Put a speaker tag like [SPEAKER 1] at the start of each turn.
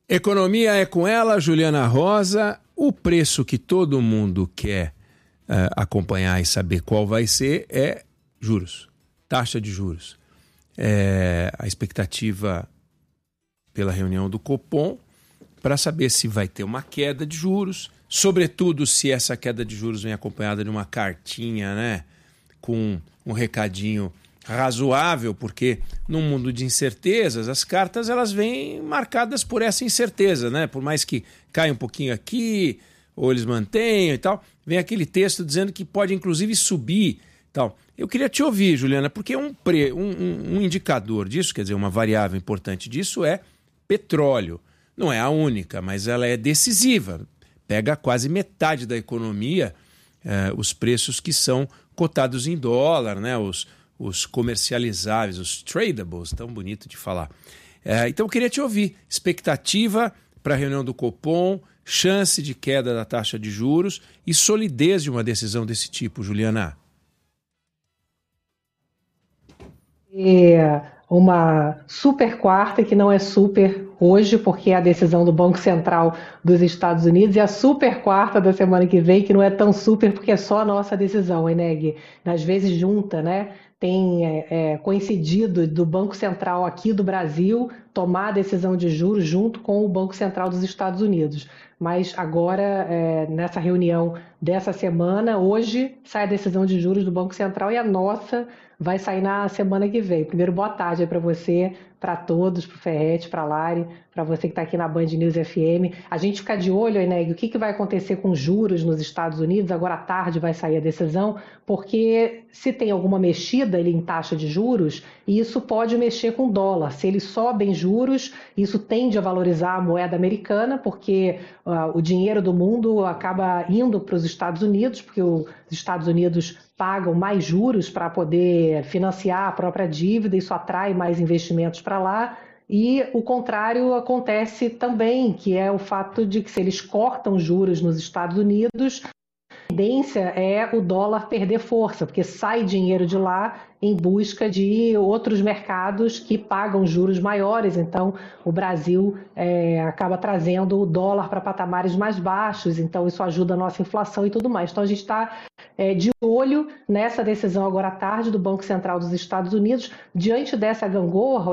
[SPEAKER 1] Economia é com ela, Juliana Rosa. O preço que todo mundo quer acompanhar e saber qual vai ser é juros, taxa de juros. A expectativa pela reunião do Copom para saber se vai ter uma queda de juros, sobretudo se essa queda de juros vem acompanhada de uma cartinha, né, com um recadinho razoável, porque num mundo de incertezas, as cartas elas vêm marcadas por essa incerteza, né? Por mais que caia um pouquinho aqui, ou eles mantenham e tal, vem aquele texto dizendo que pode inclusive subir tal. Eu queria te ouvir, Juliana, porque um indicador disso, quer dizer, uma variável importante disso é petróleo. Não é a única, mas ela é decisiva. Pega quase metade da economia, os preços que são cotados em dólar, né? Os comercializáveis, os tradables, tão bonito de falar. Então eu queria te ouvir. Expectativa para a reunião do Copom, chance de queda da taxa de juros e solidez de uma decisão desse tipo, Juliana.
[SPEAKER 2] Uma super quarta, que não é super hoje, porque é a decisão do Banco Central dos Estados Unidos, e a super quarta da semana que vem, que não é tão super, porque é só a nossa decisão, Eneg. Às vezes junta, né? Tem coincidido do Banco Central aqui do Brasil tomar a decisão de juros junto com o Banco Central dos Estados Unidos. Mas agora, nessa reunião dessa semana, hoje sai a decisão de juros do Banco Central e a nossa vai sair na semana que vem. Primeiro, boa tarde aí para você, para todos, para o Ferretti, para a Lari, para você que está aqui na Band News FM. A gente fica de olho, Eneg, o que vai acontecer com juros nos Estados Unidos. Agora à tarde vai sair a decisão, porque se tem alguma mexida ali em taxa de juros, isso pode mexer com o dólar. Se eles sobem juros, isso tende a valorizar a moeda americana, porque o dinheiro do mundo acaba indo para os Estados Unidos, porque os Estados Unidos pagam mais juros para poder financiar a própria dívida, isso atrai mais investimentos para lá. E o contrário acontece também, que é o fato de que se eles cortam juros nos Estados Unidos, a tendência é o dólar perder força, porque sai dinheiro de lá em busca de outros mercados que pagam juros maiores. Então, o Brasil acaba trazendo o dólar para patamares mais baixos, então isso ajuda a nossa inflação e tudo mais. Então, a gente está de olho nessa decisão agora à tarde do Banco Central dos Estados Unidos. Diante dessa gangorra,